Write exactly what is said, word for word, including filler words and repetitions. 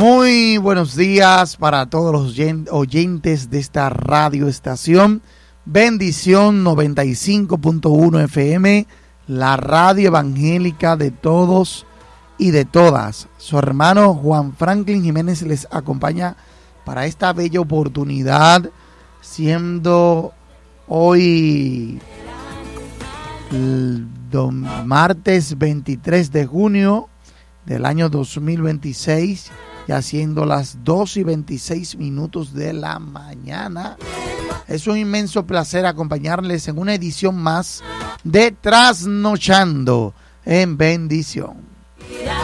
Muy buenos días para todos los oyentes de esta radioestación. Bendición noventa y cinco punto uno F M, la radio evangélica de todos y de todas. Su hermano Juan Franklin Jiménez les acompaña para esta bella oportunidad, siendo hoy el martes veintitrés de junio del año dos mil veintiséis, ya siendo las dos y veintiséis minutos de la mañana. Es un inmenso placer acompañarles en una edición más de Trasnochando en Bendición.